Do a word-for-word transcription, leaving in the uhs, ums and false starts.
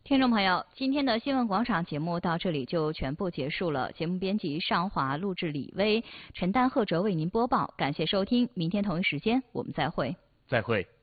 听众朋友，今天的新闻广场节目到这里就全部结束了。节目编辑尚华，录制李威，陈丹、贺哲为您播报。感谢收听，明天同一时间我们再会。 再会。